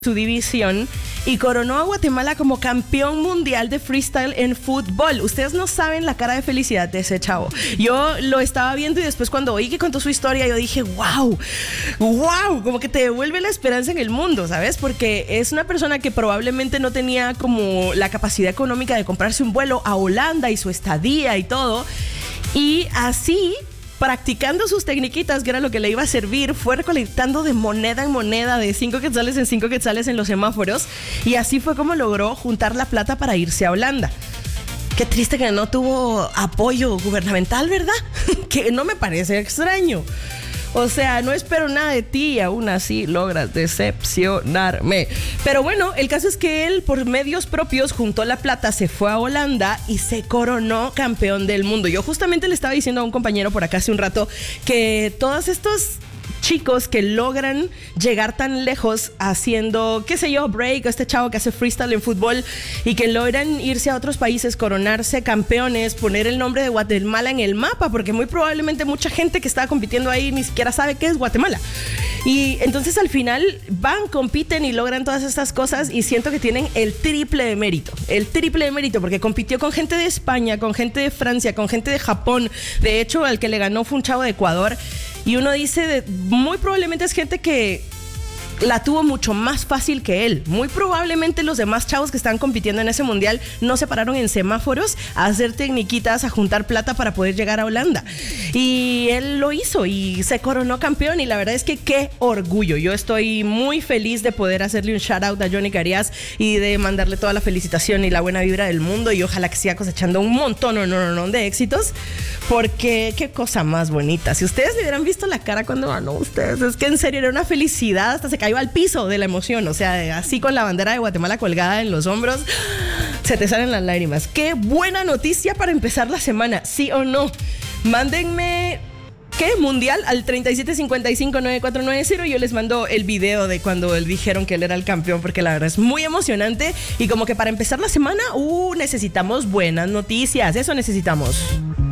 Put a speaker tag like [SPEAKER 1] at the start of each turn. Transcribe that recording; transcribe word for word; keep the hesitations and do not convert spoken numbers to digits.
[SPEAKER 1] su división y coronó a Guatemala como campeón mundial de freestyle en fútbol. Ustedes no saben la cara de felicidad de ese chavo. Yo lo estaba viendo y después cuando oí que contó su historia yo dije, wow, wow, como que te devuelve la esperanza en el mundo, ¿sabes? Porque es una persona que probablemente no tenía como la capacidad económica de comprarse un vuelo a Holanda y su estadía y todo. Y así, practicando sus tecniquitas, que era lo que le iba a servir, fue recolectando de moneda en moneda, de cinco quetzales en cinco quetzales en los semáforos, y así fue como logró juntar la plata para irse a Holanda. Qué triste que no tuvo apoyo gubernamental, ¿verdad? Que no me parece extraño. O sea, no espero nada de ti y aún así logras decepcionarme. Pero bueno, el caso es que él por medios propios juntó la plata, se fue a Holanda y se coronó campeón del mundo. Yo justamente le estaba diciendo a un compañero por acá hace un rato que todos estos chicos que logran llegar tan lejos haciendo, qué sé yo, break, este chavo que hace freestyle en fútbol y que logran irse a otros países, coronarse campeones, poner el nombre de Guatemala en el mapa, porque muy probablemente mucha gente que estaba compitiendo ahí ni siquiera sabe qué es Guatemala. Y entonces al final van, compiten y logran todas estas cosas y siento que tienen el triple de mérito, el triple de mérito, porque compitió con gente de España, con gente de Francia, con gente de Japón. De hecho, el que le ganó fue un chavo de Ecuador. Y uno dice, de, muy probablemente es gente que la tuvo mucho más fácil que él. Muy probablemente los demás chavos que estaban compitiendo en ese mundial no se pararon en semáforos a hacer tecniquitas, a juntar plata para poder llegar a Holanda. Y él lo hizo y se coronó campeón y la verdad es que qué orgullo. Yo estoy muy feliz de poder hacerle un shout out a Johnny Carías y de mandarle toda la felicitación y la buena vibra del mundo y ojalá que siga cosechando un montón no, no, no, de éxitos, porque qué cosa más bonita. Si ustedes le hubieran visto la cara cuando ganó ustedes, es que en serio era una felicidad, hasta se cayó al piso de la emoción, o sea, así con la bandera de Guatemala colgada en los hombros, se te salen las lágrimas. Qué buena noticia para empezar la semana, ¿sí o no? Mándenme, ¿qué? Mundial al treinta y siete cincuenta y cinco noventa y cuatro noventa. Yo les mando el video de cuando él dijeron que él era el campeón, porque la verdad es muy emocionante y como que para empezar la semana, uh, necesitamos buenas noticias, eso necesitamos.